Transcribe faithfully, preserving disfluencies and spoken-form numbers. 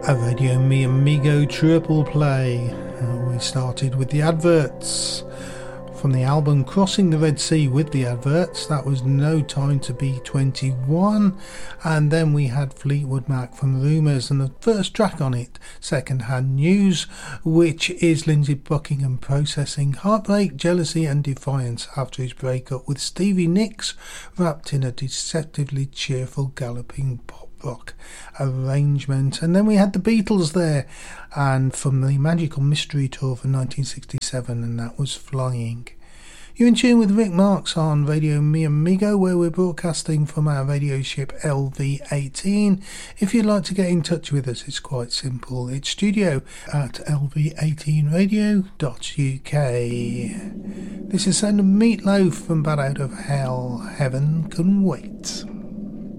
A Radio Mi Amigo triple play. Uh, we started with the adverts from the album Crossing the Red Sea with the adverts. That was No Time to Be twenty-one. And then we had Fleetwood Mac from Rumours, and the first track on it, Second Hand News, which is Lindsey Buckingham processing heartbreak, jealousy and defiance after his breakup with Stevie Nicks, wrapped in a deceptively cheerful galloping pop rock arrangement. And then we had the Beatles there, and from the Magical Mystery Tour from nineteen sixty-seven, and that was Flying. You're in tune with Rick Marks on Radio Mi Amigo, where we're broadcasting from our radio ship L V eighteen. If you'd like to get in touch with us, it's quite simple. It's studio at L V eighteen radio dot U K. This is Sound of Meatloaf from Bad Out of Hell. Heaven Can Wait.